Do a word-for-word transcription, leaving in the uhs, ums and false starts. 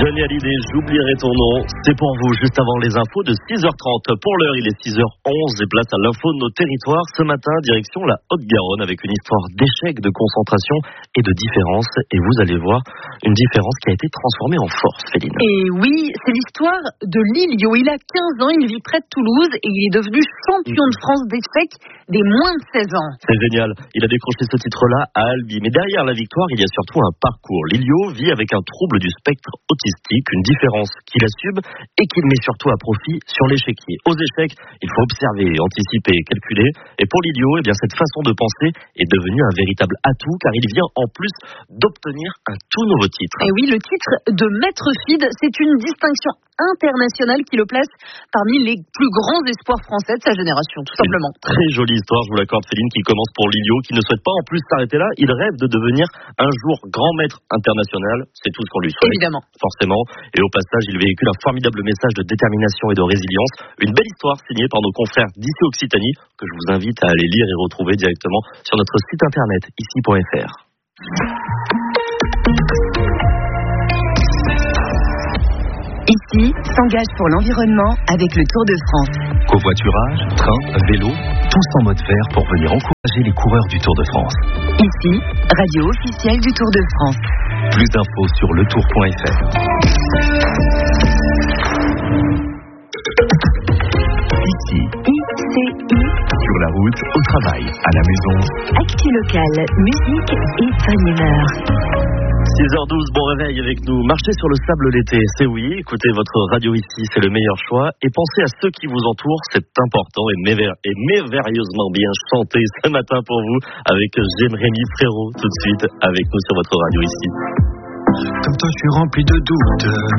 Johnny Hallyday, j'oublierai ton nom. C'est pour vous, juste avant les infos de six heures trente. Pour l'heure, il est six heures onze et place à l'info de nos territoires. Ce matin, direction la Haute-Garonne avec une histoire d'échec, de concentration et de différence. Et vous allez voir une différence qui a été transformée en force, Féline. Et oui, c'est l'histoire de Lilio. Il a quinze ans, il vit près de Toulouse et il est devenu champion de France d'échecs des moins de seize ans. C'est génial. Il a décroché ce titre-là à Albi. Mais derrière la victoire, il y a surtout un parcours. Lilio vit avec un trouble du spectre autistique, une différence qu'il assume et qu'il met surtout à profit sur l'échiquier. Aux échecs, il faut observer, anticiper, calculer. Et pour Lilio, eh bien, cette façon de penser est devenue un véritable atout car il vient en plus d'obtenir un tout nouveau titre. Et oui, le titre de maître F I D, c'est une distinction internationale qui le place parmi les plus grands espoirs français de sa génération, tout simplement. Une très jolie histoire, je vous l'accorde, Féline, qui commence pour Lilio, qui ne souhaite pas en plus s'arrêter là. Il rêve de devenir un jour grand maître international. C'est tout ce qu'on lui souhaite. Évidemment. Forcément. Et au passage, il véhicule un formidable message de détermination et de résilience. Une belle histoire signée par nos confrères d'ici Occitanie, que je vous invite à aller lire et retrouver directement sur notre site internet ici point f r. Ici, s'engage pour l'environnement avec le Tour de France. Covoiturage, train, vélo, tous en mode vert pour venir encourager les coureurs du Tour de France. Ici, radio officielle du Tour de France. Plus d'infos sur le tour point f r. Ici, I C I. Sur la route, au travail, à la maison. Actu locale, musique et bonne humeur. six heures douze, bon réveil avec nous. Marchez sur le sable l'été, c'est oui. Écoutez votre radio ici, c'est le meilleur choix. Et pensez à ceux qui vous entourent, c'est important et, méver- et merveilleusement bien chanté ce matin pour vous avec Jérémy Frérot, tout de suite avec nous sur votre radio ici. Comme toi, je suis rempli de doutes.